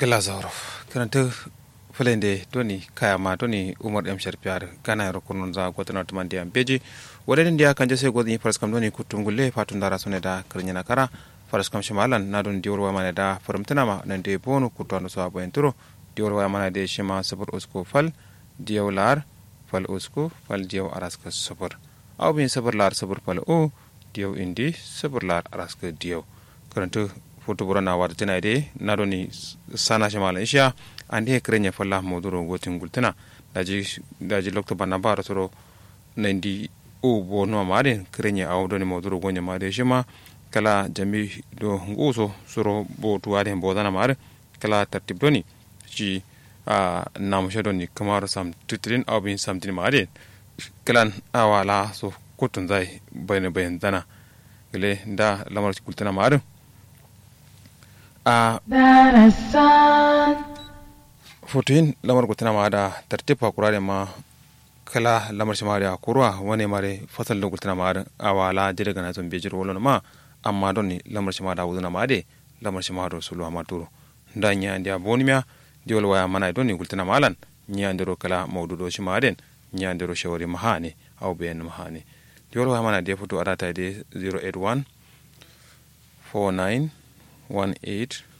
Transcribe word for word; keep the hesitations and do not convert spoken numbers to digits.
Glazoro karanta fulende doni kaya ma doni umar m sharpiyar gana yaro kunun za gwatana tuman da beji wadannan da kan jase godin faras kam doni kutungulle fatun dara sune da karnyana kara faras kam shimalan na don diyorwa mana da faramtuna ma nan da bonu kutano so abo enturo diyorwa mana da shima sabur usko fal diyawlar fal usko fal diyaw araska sabur aw bin sabur lar sabur fal o diyaw indi sabur lar araska diyaw karanta foto burana wata tana de na doni sana shimala isha andi krenya falla moduro gotin gultana daji daji lokto banna bara soro nandi o bono mare krenya aw doni moduro gonya mare shima kala jami do nguso soro bo tuwade bodana mare kala tartib doni ci a namusha doni kamar sam tutrin aw bin samtin mare kalan awala so kotun zai bayne bayan dana gele da lamar gultana mare a fotoyin lamar gutana ma da tartifa kurare ma kala lamar shi mare kurwa wani mare fasal da gutana ma a wala jire gana zon bejir wala ma amma don ni lamar shi ma da wuzuna ma de lamar shi ma do sulu ma turo da nya ndia bonimia di wala waya mana don ni gutana malan nya ndero kala mawdudo shi ma den nya ndero shawari mahane aw bayan mahane di wala waya mana de foto arata de zero eight one four nine one eight